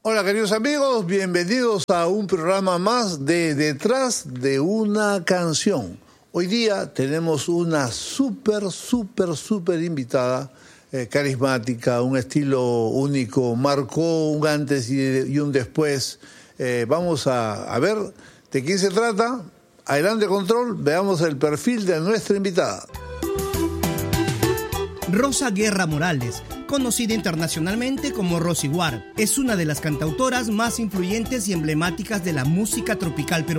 Hola queridos amigos, bienvenidos a un programa más de Detrás de una canción. Hoy día tenemos una súper invitada, carismática, un estilo único, marcó un antes y un después. Vamos a ver de quién se trata. Adelante control, veamos el perfil de nuestra invitada. Rosa Guerra Morales, conocida internacionalmente como Rosy War, es una de las cantautoras más influyentes y emblemáticas de la música tropical peruana.